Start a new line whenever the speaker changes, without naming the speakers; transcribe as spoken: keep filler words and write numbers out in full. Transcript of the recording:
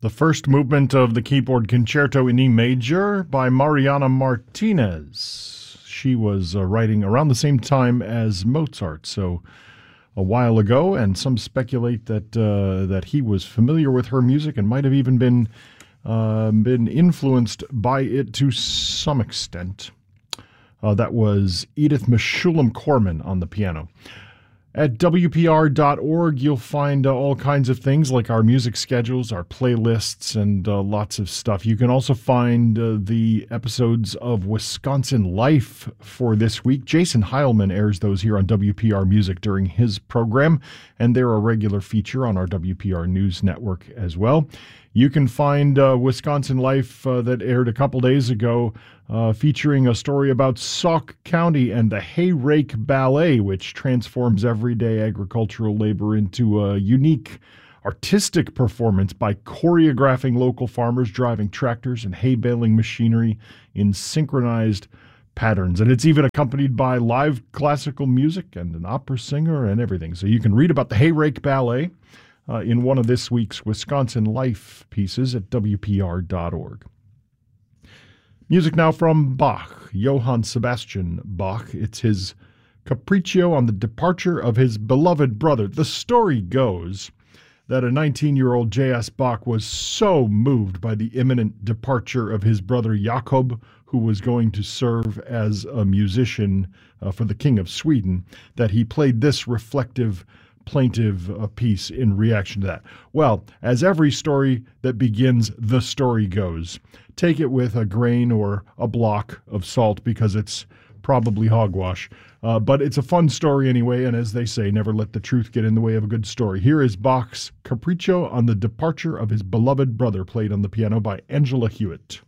The first movement of the keyboard concerto in E major by Mariana Martinez. She was uh, writing around the same time as Mozart, so a while ago, and some speculate that uh, that he was familiar with her music and might have even been uh, been influenced by it to some extent. Uh, that was Edith Meshulam Corman on the piano. At W P R dot org, you'll find uh, all kinds of things like our music schedules, our playlists, and uh, lots of stuff. You can also find uh, the episodes of Wisconsin Life for this week. Jason Heilman airs those here on W P R Music during his program, and they're a regular feature on our W P R News Network as well. You can find uh, Wisconsin Life uh, that aired a couple days ago uh, featuring a story about Sauk County and the Hay Rake Ballet, which transforms everyday agricultural labor into a unique artistic performance by choreographing local farmers driving tractors and hay baling machinery in synchronized patterns. And it's even accompanied by live classical music and an opera singer and everything. So you can read about the Hay Rake Ballet Uh, in one of this week's Wisconsin Life pieces at W P R dot org. Music now from Bach, Johann Sebastian Bach. It's his Capriccio on the departure of his beloved brother. The story goes that a nineteen-year-old J S. Bach was so moved by the imminent departure of his brother Jakob, who was going to serve as a musician uh, for the King of Sweden, that he played this reflective plaintive uh, piece in reaction to that. Well, as every story that begins, the story goes. Take it with a grain or a block of salt because it's probably hogwash. Uh, but it's a fun story anyway, and as they say, never let the truth get in the way of a good story. Here is Bach's Capriccio on the departure of his beloved brother, played on the piano by Angela Hewitt.